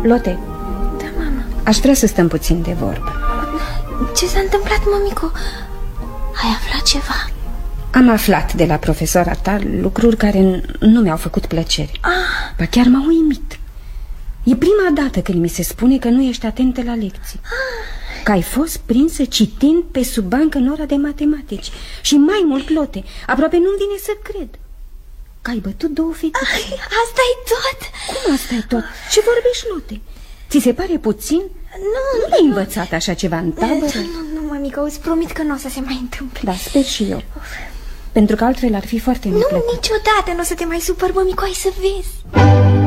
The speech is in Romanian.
Lotte. Da, mama. Aș vrea să stăm puțin de vorbă. Ce s-a întâmplat, mămico? Ai aflat ceva? Am aflat de la profesoara ta lucruri care nu mi-au făcut plăcere. Ba chiar m-au uimit. E prima dată când mi se spune că nu ești atentă la lecții. Că ai fost prinsă citind pe sub bancă în ora de matematici. Și mai mult, Lotte, aproape nu-mi vine să cred că ai bătut 2 fetițe. Asta e tot? Cum asta e tot? Ce vorbești, Lotte? Ți se pare puțin? Nu ai învățat așa ceva în tabără? Nu, mămică, îți promit că nu o să se mai întâmple. Da, sper și eu. Pentru că altfel ar fi foarte neplăcut. Nu, niciodată nu o să te mai supăr, mămico, ai să vezi.